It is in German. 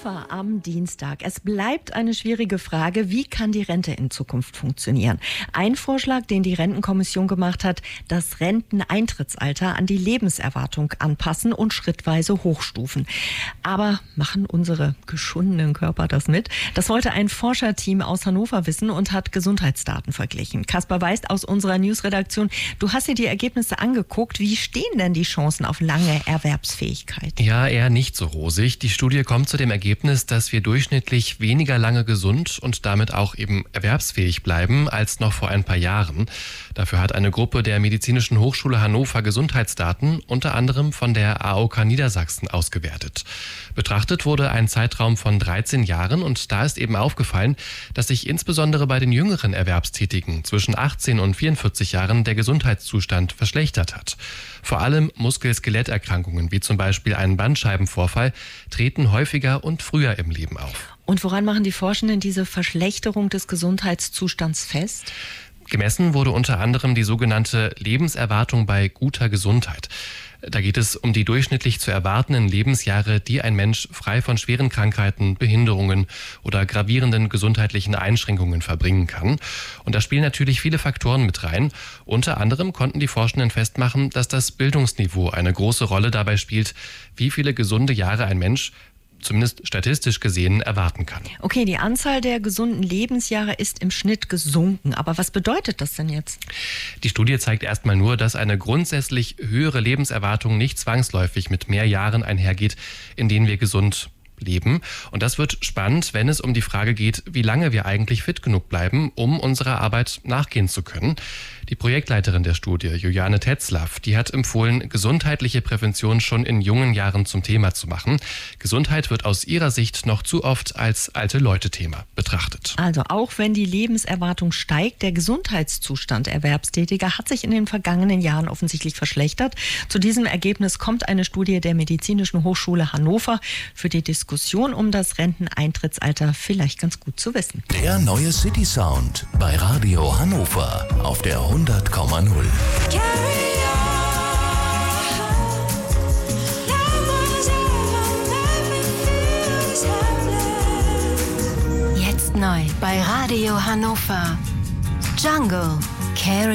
Hannover am Dienstag. Es bleibt eine schwierige Frage, wie kann die Rente in Zukunft funktionieren? Ein Vorschlag, den die Rentenkommission gemacht hat, das Renteneintrittsalter an die Lebenserwartung anpassen und schrittweise hochstufen. Aber machen unsere geschundenen Körper das mit? Das wollte ein Forscherteam aus Hannover wissen und hat Gesundheitsdaten verglichen. Kaspar Weist aus unserer Newsredaktion, du hast dir die Ergebnisse angeguckt. Wie stehen denn die Chancen auf lange Erwerbsfähigkeit? Ja, eher nicht so rosig. Die Studie kommt zu dem Ergebnis, dass wir durchschnittlich weniger lange gesund und damit auch eben erwerbsfähig bleiben als noch vor ein paar Jahren. Dafür hat eine Gruppe der Medizinischen Hochschule Hannover Gesundheitsdaten unter anderem von der AOK Niedersachsen ausgewertet. Betrachtet wurde ein Zeitraum von 13 Jahren und da ist eben aufgefallen, dass sich insbesondere bei den jüngeren Erwerbstätigen zwischen 18 und 44 Jahren der Gesundheitszustand verschlechtert hat. Vor allem Muskel-Skeletterkrankungen wie zum Beispiel ein Bandscheibenvorfall treten häufiger und früher im Leben auf. Und woran machen die Forschenden diese Verschlechterung des Gesundheitszustands fest? Gemessen wurde unter anderem die sogenannte Lebenserwartung bei guter Gesundheit. Da geht es um die durchschnittlich zu erwartenden Lebensjahre, die ein Mensch frei von schweren Krankheiten, Behinderungen oder gravierenden gesundheitlichen Einschränkungen verbringen kann. Und da spielen natürlich viele Faktoren mit rein. Unter anderem konnten die Forschenden festmachen, dass das Bildungsniveau eine große Rolle dabei spielt, wie viele gesunde Jahre ein Mensch zumindest statistisch gesehen erwarten kann. Okay, die Anzahl der gesunden Lebensjahre ist im Schnitt gesunken. Aber was bedeutet das denn jetzt? Die Studie zeigt erstmal nur, dass eine grundsätzlich höhere Lebenserwartung nicht zwangsläufig mit mehr Jahren einhergeht, in denen wir gesund leben. Und das wird spannend, wenn es um die Frage geht, wie lange wir eigentlich fit genug bleiben, um unserer Arbeit nachgehen zu können. Die Projektleiterin der Studie, Juliane Tetzlaff, die hat empfohlen, gesundheitliche Prävention schon in jungen Jahren zum Thema zu machen. Gesundheit wird aus ihrer Sicht noch zu oft als Alte-Leute-Thema betrachtet. Also auch wenn die Lebenserwartung steigt, der Gesundheitszustand Erwerbstätiger hat sich in den vergangenen Jahren offensichtlich verschlechtert. Zu diesem Ergebnis kommt eine Studie der Medizinischen Hochschule Hannover. Für die Diskussion um das Renteneintrittsalter vielleicht ganz gut zu wissen. Der neue City Sound bei Radio Hannover auf der 100,0. Jetzt neu bei Radio Hannover. Jungle. Carry